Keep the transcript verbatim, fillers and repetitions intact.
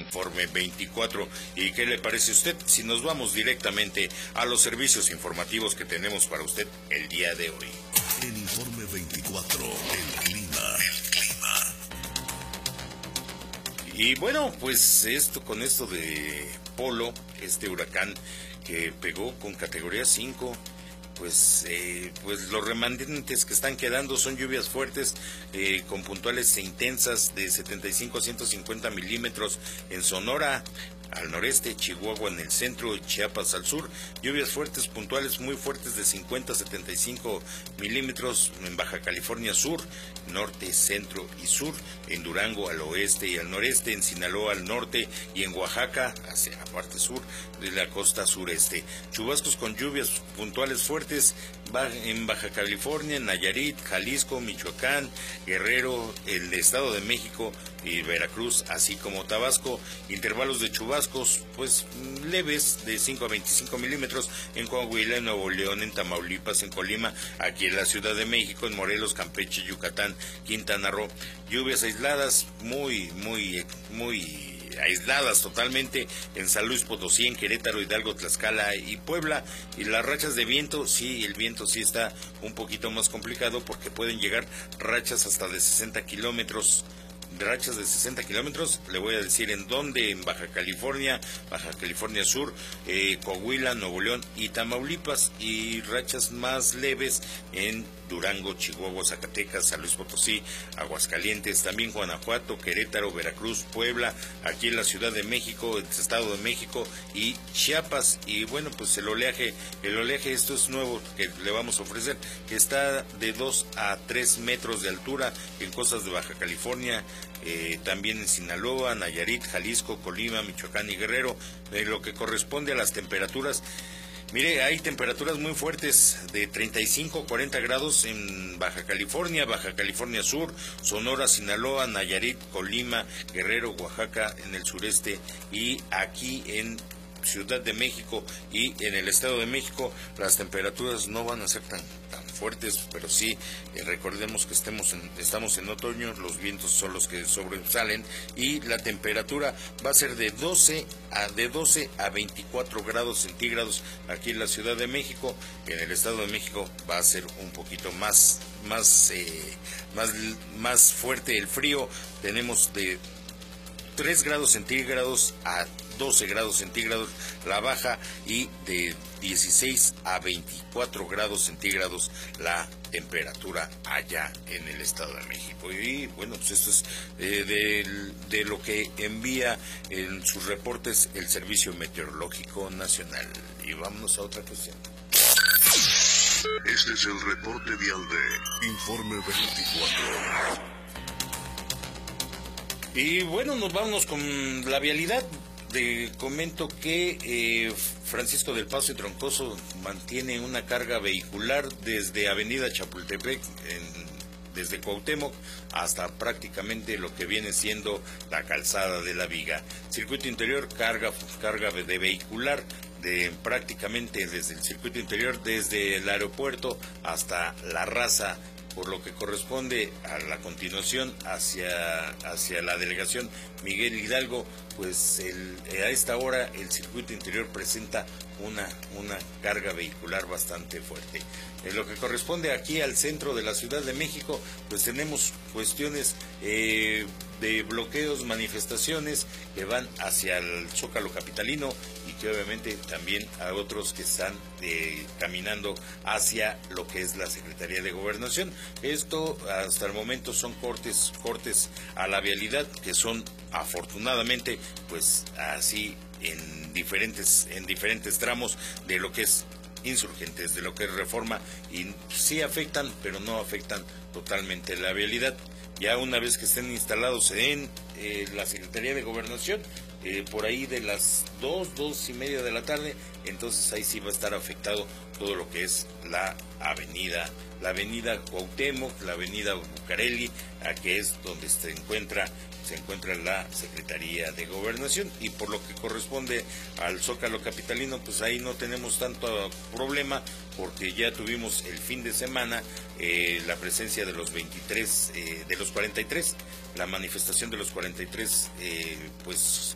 Informe veinticuatro. ¿Y qué le parece a usted si nos vamos directamente a los servicios informativos que tenemos para usted el día de hoy? En Informe veinticuatro, el clima, el clima. Y bueno, pues esto con esto de Polo, este huracán que pegó con categoría cinco, pues eh, pues los remanentes que están quedando son lluvias fuertes eh, con puntuales e intensas de setenta y cinco a ciento cincuenta milímetros en Sonora al noreste, Chihuahua en el centro, Chiapas al sur, lluvias fuertes puntuales muy fuertes de cincuenta a setenta y cinco milímetros en Baja California Sur, norte, centro y sur, en Durango al oeste y al noreste, en Sinaloa al norte y en Oaxaca hacia la parte sur de la costa sureste. Chubascos con lluvias puntuales fuertes en Baja California, en Nayarit, Jalisco, Michoacán, Guerrero, el Estado de México y Veracruz, así como Tabasco, intervalos de chubascos pues leves de cinco a veinticinco milímetros en Coahuila, en Nuevo León, en Tamaulipas, en Colima, aquí en la Ciudad de México, en Morelos, Campeche, Yucatán, Quintana Roo, lluvias aisladas muy, muy, muy aisladas totalmente en San Luis Potosí, en Querétaro, Hidalgo, Tlaxcala y Puebla. Y las rachas de viento, sí, el viento sí está un poquito más complicado porque pueden llegar rachas hasta de sesenta kilómetros. Rachas de sesenta kilómetros, le voy a decir en dónde: en Baja California, Baja California Sur, eh, Coahuila, Nuevo León y Tamaulipas, y rachas más leves en Durango, Chihuahua, Zacatecas, San Luis Potosí, Aguascalientes, también Guanajuato, Querétaro, Veracruz, Puebla, aquí en la Ciudad de México, el Estado de México y Chiapas. Y bueno, pues el oleaje, el oleaje esto es nuevo que le vamos a ofrecer, que está de dos a tres metros de altura en costas de Baja California, eh, también en Sinaloa, Nayarit, Jalisco, Colima, Michoacán y Guerrero. De lo que corresponde a las temperaturas, mire, hay temperaturas muy fuertes de treinta y cinco a cuarenta grados en Baja California, Baja California Sur, Sonora, Sinaloa, Nayarit, Colima, Guerrero, Oaxaca en el sureste, y aquí en Ciudad de México y en el Estado de México las temperaturas no van a ser tan tan fuertes, pero sí eh, recordemos que estemos en, estamos en otoño, los vientos son los que sobresalen y la temperatura va a ser de doce a de doce a veinticuatro grados centígrados aquí en la Ciudad de México. En el Estado de México va a ser un poquito más más eh, más más fuerte el frío. Tenemos de tres grados centígrados a doce grados centígrados la baja, y de dieciséis a veinticuatro grados centígrados la temperatura allá en el Estado de México. Y bueno, pues esto es eh, de, de lo que envía en sus reportes el Servicio Meteorológico Nacional. Y vámonos a otra cuestión. Este es el reporte vial de Informe veinticuatro. Y bueno, nos vamos con la vialidad. De, comento que eh, Francisco del Paso y Troncoso mantiene una carga vehicular desde Avenida Chapultepec, en, desde Cuauhtémoc hasta prácticamente lo que viene siendo la Calzada de la Viga. Circuito interior, carga, carga de vehicular de prácticamente desde el circuito interior, desde el aeropuerto hasta La Raza, por lo que corresponde a la continuación hacia, hacia la delegación Miguel Hidalgo, pues el, a esta hora el circuito interior presenta una, una carga vehicular bastante fuerte. En lo que corresponde aquí al centro de la Ciudad de México, pues tenemos cuestiones eh, de bloqueos, manifestaciones que van hacia el Zócalo capitalino, y que obviamente también a otros que están eh, caminando hacia lo que es la Secretaría de Gobernación. Esto hasta el momento son cortes, cortes a la vialidad, que son afortunadamente pues así en diferentes, en diferentes tramos de lo que es Insurgentes, de lo que es Reforma, y sí afectan, pero no afectan totalmente la vialidad. Ya una vez que estén instalados en eh, la Secretaría de Gobernación, eh, por ahí de las dos, dos y media de la tarde, entonces ahí sí va a estar afectado todo lo que es la avenida, la avenida Cuauhtémoc, la avenida Bucareli, aquí es donde se encuentra se encuentra la Secretaría de Gobernación. Y por lo que corresponde al Zócalo capitalino, pues ahí no tenemos tanto problema, porque ya tuvimos el fin de semana eh, la presencia de los veintitrés, eh, de los cuarenta y tres, la manifestación de los cuarenta y tres, eh, pues